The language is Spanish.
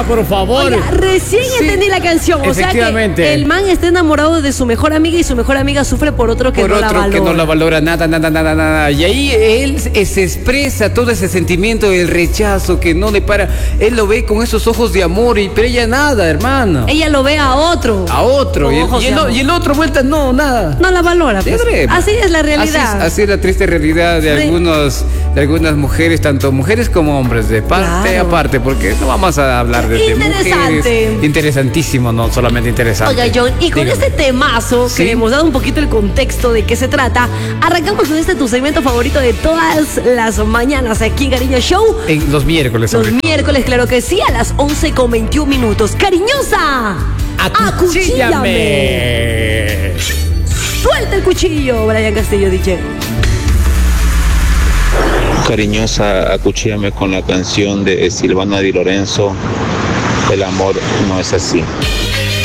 Oiga, por favor. Oiga, recién entendí la canción. O sea que el man está enamorado de su mejor amiga y su mejor amiga sufre por otro que no la valora. Que no la valora nada. Y ahí él se expresa todo ese sentimiento del rechazo que no le para. Él lo ve con esos ojos de amor, pero ella nada, hermano. Ella lo ve a otro. A otro. Y el otro vuelta, no, nada. No la valora. Pues. Así es la realidad. Así es la triste realidad de algunas mujeres, tanto mujeres como hombres, de parte a parte, porque no vamos a hablar de mujeres. Interesantísimo, no solamente interesante. Oiga, John, y con este temazo, que le hemos dado un poquito el contexto de qué se trata, arrancamos con tu segmento favorito de todas las mañanas aquí en Cariño Show. En los miércoles, Los miércoles, claro que sí, a las 11:21. Cariñosa, acuchíllame. Suelta el cuchillo, Brian Castillo, DJ. Cariñosa, acuchíllame con la canción de Silvana Di Lorenzo, El amor no es así.